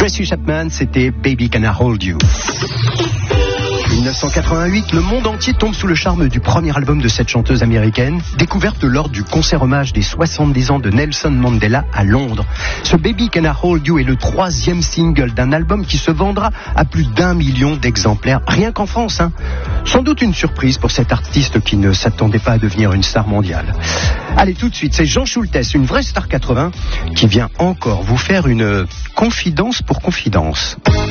Tracy Chapman, c'était Baby Can I Hold You. 1988, le monde entier tombe sous le charme du premier album de cette chanteuse américaine, découverte lors du concert hommage des 70 ans de Nelson Mandela à Londres. Ce Baby Can I Hold You est le 3e single d'un album qui se vendra à plus d'1 million d'exemplaires, rien qu'en France. Sans doute une surprise pour cet artiste qui ne s'attendait pas à devenir une star mondiale. Allez, tout de suite, c'est Jean Schultes, une vraie star 80, qui vient encore vous faire une confidence pour confidence.